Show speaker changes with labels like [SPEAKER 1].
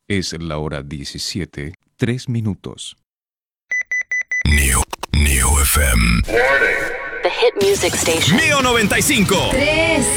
[SPEAKER 1] Es la hora 17, 3 minutos.
[SPEAKER 2] Neo FM.
[SPEAKER 3] The hit music station.
[SPEAKER 2] Neo 95.
[SPEAKER 4] 3.